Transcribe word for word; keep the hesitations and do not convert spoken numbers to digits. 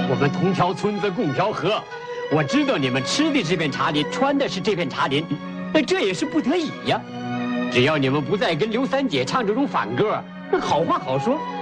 我们同条村子共条河，我知道你们吃的这片茶林，穿的是这片茶林，那这也是不得已呀。只要你们不再跟刘三姐唱这种反歌，那好话好说。